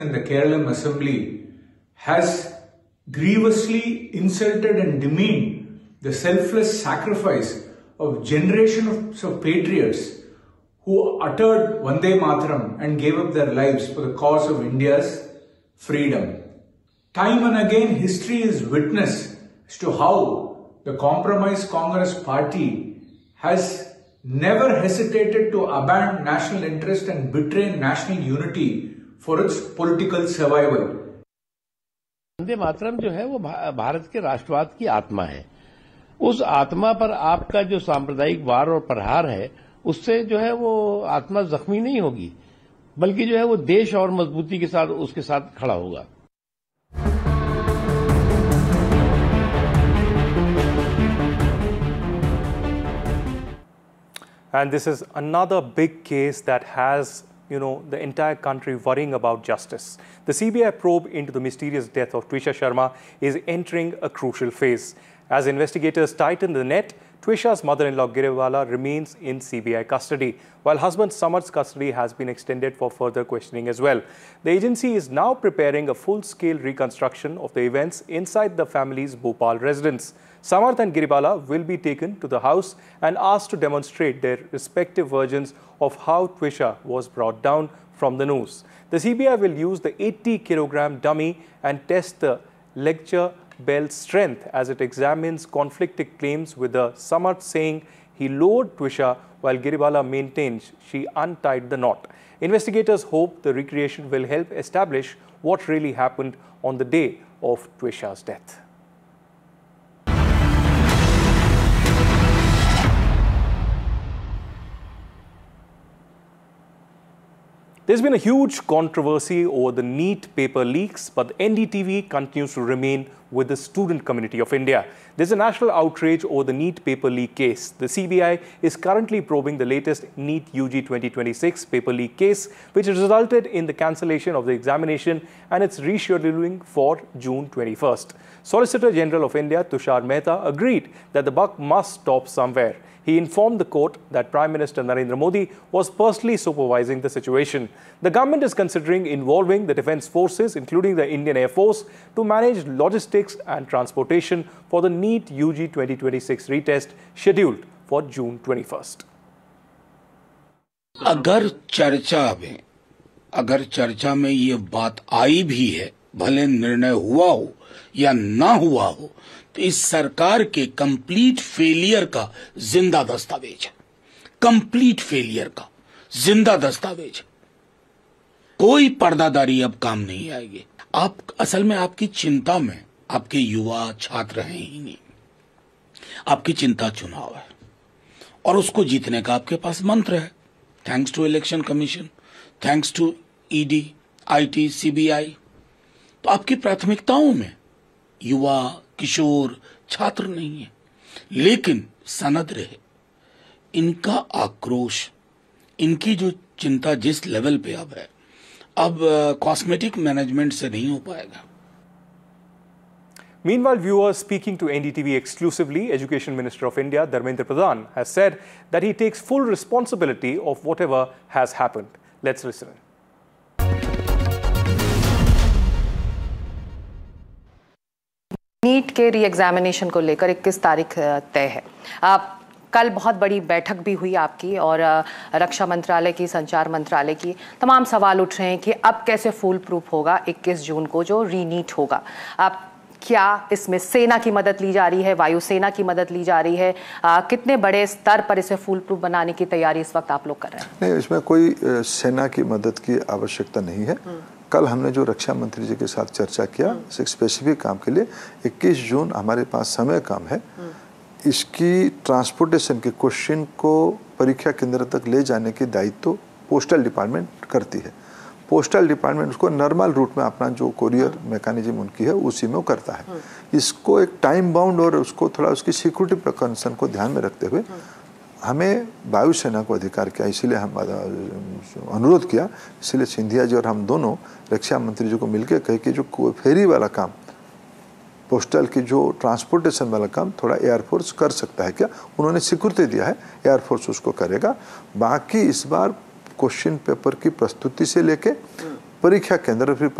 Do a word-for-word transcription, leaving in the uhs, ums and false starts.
in the Kerala Assembly has grievously insulted and demeaned the selfless sacrifice of generations of patriots who uttered Vande Mataram and gave up their lives for the cause of India's freedom. Time and again, history is witness as to how the Compromise Congress Party has never hesitated to abandon national interest and betray national unity for its political survival. Vande Mataram जो है वो भारत के राष्ट्रवाद की आत्मा है। उस आत्मा पर आपका जो सांप्रदायिक वार और प्रहार है, उससे जो है वो आत्मा जख्मी नहीं होगी, बल्कि जो है वो देश और मजबूती के साथ उसके साथ खड़ा होगा। And this is another big case that has, you know, the entire country worrying about justice. The C B I probe into the mysterious death of Twisha Sharma is entering a crucial phase. As investigators tighten the net, Twisha's mother-in-law Giriwala remains in C B I custody, while husband Samarth's custody has been extended for further questioning as well. The agency is now preparing a full-scale reconstruction of the events inside the family's Bhopal residence. Samarth and Giriwala will be taken to the house and asked to demonstrate their respective versions of how Twisha was brought down from the noose. The C B I will use the eighty kilogram dummy and test the lecture bell's strength as it examines conflicting claims, with the Samarth saying he lowered Twisha while Giriwala maintains she untied the knot. Investigators hope the recreation will help establish what really happened on the day of Twisha's death. There's been a huge controversy over the NEET paper leaks, but the N D T V continues to remain with the student community of India. There's a national outrage over the NEET paper leak case. The C B I is currently probing the latest NEET U G twenty twenty-six paper leak case, which resulted in the cancellation of the examination and its rescheduling for June twenty-first. Solicitor General of India, Tushar Mehta, agreed that the buck must stop somewhere. He informed the court that Prime Minister Narendra Modi was personally supervising the situation. The government is considering involving the defence forces, including the Indian Air Force, to manage logistics and transportation for the NEET U G twenty twenty-six retest scheduled for June twenty-first. अगर चर्चा में अगर चर्चा में ये बात आई भी है, भले निर्णय हुआ हो या ना हुआ हो, तो इस सरकार के कंप्लीट फेलियर का जिंदा दस्तावेज है। कंप्लीट फेलियर का जिंदा दस्तावेज। कोई पर्दादारी अब काम नहीं आएगी। आप असल में आपकी चिंता में आपके युवा छात्र हैं ही नहीं। आपकी चिंता चुनाव है और उसको जीतने का आपके पास मंत्र है। Thanks to election commission, thanks to ED, IT, CBI. तो आपकी प्राथमिकताओं में युवा, किशोर, छात्र नहीं है, लेकिन सनद रहे। इनका आक्रोश, इनकी जो चिंता जिस लेवल पे अब है, अब कॉस्मेटिक मैनेजमेंट से नहीं हो पाएगा। Meanwhile, viewers, speaking to N D T V exclusively, Education Minister of India, Dharmendra Pradhan, has said that he takes full responsibility of whatever has happened. Let's listen. NEET के re examination को लेकर इक्कीस तारीख तय है। आप कल बहुत बड़ी बैठक भी हुई आपकी और रक्षा मंत्रालय की, संचार मंत्रालय की। तमाम सवाल उठ रहे हैं कि अब कैसे फुल प्रूफ होगा इक्कीस जून को जो री नीट होगा। आप क्या इसमें सेना की मदद ली जा रही है, वायुसेना की मदद ली जा रही है? आ, कितने बड़े स्तर पर इसे फुल प्रूफ बनाने की तैयारी इस वक्त आप लोग कर रहे हैं? नहीं, इसमें कोई सेना की मदद की आवश्यकता नहीं है। कल हमने जो रक्षा मंत्री जी के साथ चर्चा किया, एक स्पेसिफिक काम के लिए इक्कीस जून हमारे पास समय कम है। इसकी ट्रांसपोर्टेशन के क्वेश्चन को परीक्षा केंद्र तक ले जाने की दायित्व तो पोस्टल डिपार्टमेंट करती है। पोस्टल डिपार्टमेंट उसको नॉर्मल रूट में अपना जो कोरियर मैकेनिज्म उनकी है उसी में वो करता है। इसको एक टाइम बाउंड और उसको थोड़ा उसकी सिक्योरिटी कंसर्न को ध्यान में रखते हुए हमें वायुसेना को अधिकार किया, इसीलिए हम अनुरोध किया। इसीलिए सिंधिया जी और हम दोनों रक्षा मंत्री जी को मिलकर कहे कि जो फेरी वाला काम, पोस्टल की जो ट्रांसपोर्टेशन वाला काम थोड़ा एयरफोर्स कर सकता है क्या। उन्होंने स्वीकृति दिया है, एयरफोर्स उसको करेगा। बाकी इस बार क्वेश्चन पेपर की प्रस्तुति से लेके परीक्षा केंद्र फिर